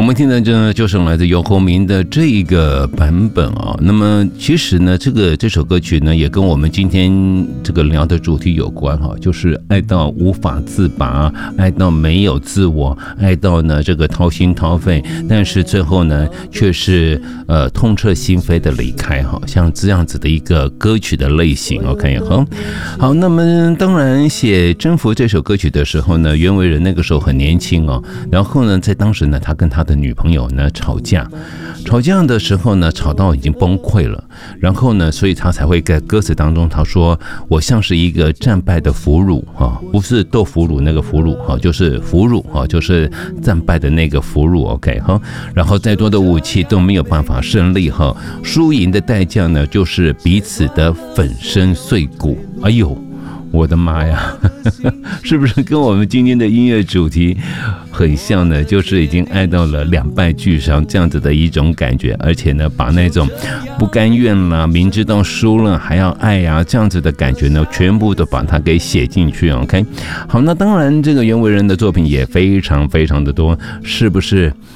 们听的就是来自游鸿明的这一个版本啊。那么其实呢，这首歌曲呢，也跟我们今天这个聊的主题有关哈，就是爱到无法自拔，爱到没有自我，爱到呢这个掏心掏肺，但是最后呢，却是痛彻心扉的离开哈，像这样子的一个歌曲的类型。OK， 好，那么当然写《征服》这首歌曲的时候呢，袁惟仁那个时候很年轻哦，然后呢，在当时呢，他跟他的女朋友呢吵架的时候呢，吵到已经崩溃了，然后呢，所以他才会在歌词当中他说：“我像是一个战败的俘虏哈，不是豆腐乳那个俘虏哈，就是俘虏哈，就是战败的那个俘虏 OK 哈，然后再多的武器都没有办法胜利哈，输赢的代价呢，就是彼此的粉身碎骨。”哎呦！我的妈呀，是不是跟我们今天的音乐主题很像呢？就是已经爱到了两败俱伤这样子的一种感觉，而且呢，把那种不甘愿啦，明知道输了还要爱啊这样子的感觉呢，全部都把它给写进去。OK， 好，那当然这个袁惟仁的作品也非常非常的多，是不是？